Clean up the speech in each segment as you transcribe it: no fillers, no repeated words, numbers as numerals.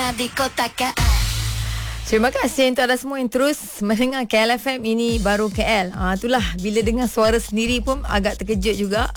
Nadi Kota KL. Terima kasih untuk anda semua yang terus mendengar KL FM. Ini baru KL. Itulah, bila dengar suara sendiri pun agak terkejut juga.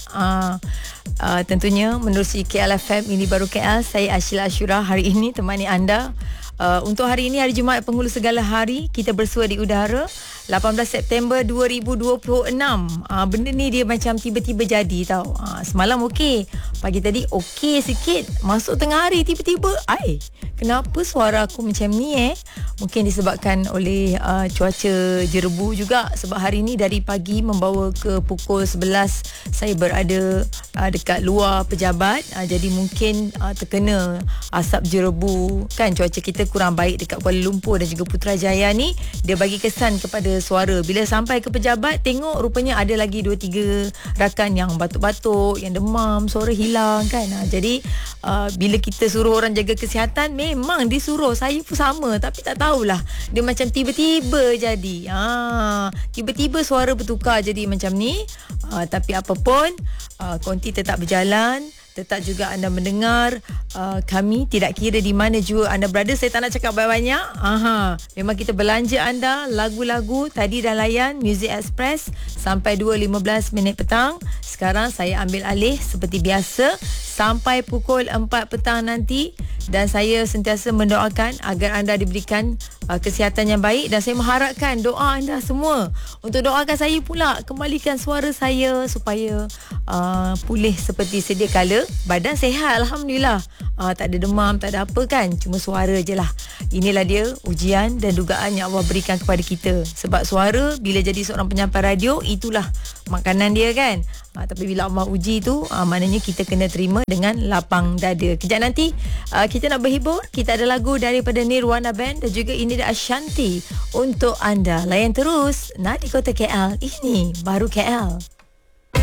Tentunya menerusi KL FM, ini baru KL. Saya Ashila Ashura hari ini temani anda. Untuk hari ini, hari Jumaat Penghulu Segala Hari, kita bersua di udara 18 September 2026. Benda ni dia macam tiba-tiba jadi tau. Semalam okey, pagi tadi okey sikit, masuk tengah hari tiba-tiba kenapa suara aku macam ni Mungkin disebabkan oleh cuaca jerebu juga. Sebab hari ni dari pagi membawa ke pukul 11 saya berada dekat luar pejabat. Jadi mungkin terkena asap jerebu kan. Cuaca kita kurang baik dekat Kuala Lumpur dan juga Putrajaya ni. Dia bagi kesan kepada suara. Bila sampai ke pejabat, tengok rupanya ada lagi 2-3 rakan yang batuk-batuk, yang demam, suara hilang kan. Jadi bila kita suruh orang jaga kesihatan, memang disuruh. Saya pun sama, tapi tak tahulah, dia macam tiba-tiba jadi. Tiba-tiba suara bertukar jadi macam ni. Tapi apapun, konti tetap berjalan. Tetap juga anda mendengar kami, tidak kira di mana juga anda berada. Saya tak nak cakap banyak-banyak. Memang kita belanja anda lagu-lagu. Tadi dah layan Music Express sampai 2.15 petang. Sekarang saya ambil alih seperti biasa sampai pukul 4 petang nanti. Dan saya sentiasa mendoakan agar anda diberikan kesihatan yang baik. Dan saya mengharapkan doa anda semua untuk doakan saya pula, kembalikan suara saya supaya pulih seperti sedia kala. Badan sihat, Alhamdulillah. Tak ada demam, tak ada apa kan. Cuma suara je lah. Inilah dia ujian dan dugaan yang Allah berikan kepada kita. Sebab suara, bila jadi seorang penyampai radio, itulah makanan dia kan. Tapi bila Allah uji tu, maknanya kita kena terima dengan lapang dada. Kejap nanti kita nak berhibur. Kita ada lagu daripada Nirwana Band dan juga ini dia Ashanti untuk anda. Layan terus Nadi Kota KL. Ini baru KL.